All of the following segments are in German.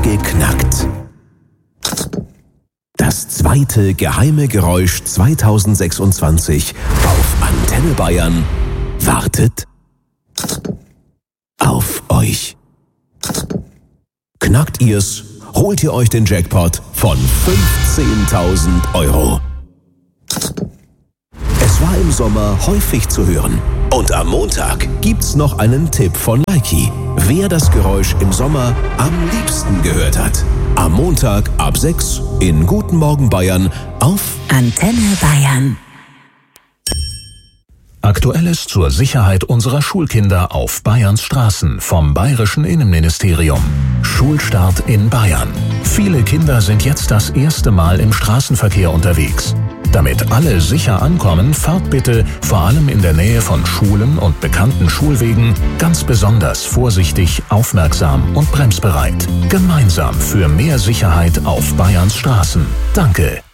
geknackt. Das zweite geheime Geräusch 2026 auf Antenne Bayern wartet auf euch. Knackt ihr's, holt ihr euch den Jackpot von 15.000 Euro. Es war im Sommer häufig zu hören. Und am Montag gibt's noch einen Tipp von Nike, wer das Geräusch im Sommer am liebsten gehört hat. Am Montag ab 6 in Guten Morgen Bayern auf Antenne Bayern. Aktuelles zur Sicherheit unserer Schulkinder auf Bayerns Straßen vom Bayerischen Innenministerium. Schulstart in Bayern. Viele Kinder sind jetzt das erste Mal im Straßenverkehr unterwegs. Damit alle sicher ankommen, fahrt bitte, vor allem in der Nähe von Schulen und bekannten Schulwegen, ganz besonders vorsichtig, aufmerksam und bremsbereit. Gemeinsam für mehr Sicherheit auf Bayerns Straßen. Danke.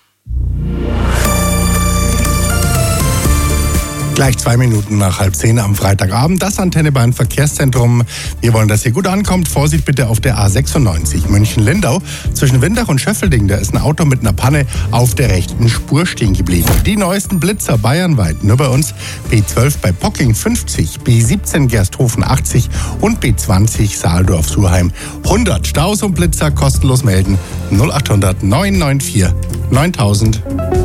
Gleich 2 Minuten nach 9:30 am Freitagabend, das Antenne Bayern Verkehrszentrum. Wir wollen, dass ihr gut ankommt. Vorsicht bitte auf der A96 München-Lindau. Zwischen Windach und Schöffelding, da ist ein Auto mit einer Panne auf der rechten Spur stehen geblieben. Die neuesten Blitzer bayernweit, nur bei uns. B12 bei Pocking 50, B17 Gersthofen 80 und B20 Saaldorf-Suhrheim 100. Staus und Blitzer kostenlos melden. 0800 994 9000.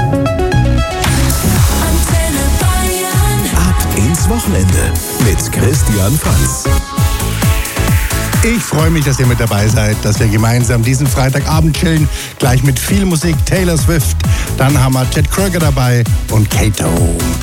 ins Wochenende mit Christian Franz. Ich freue mich, dass ihr mit dabei seid, dass wir gemeinsam diesen Freitagabend chillen. Gleich mit viel Musik, Taylor Swift. Dann haben wir Ted Kröger dabei und Kato.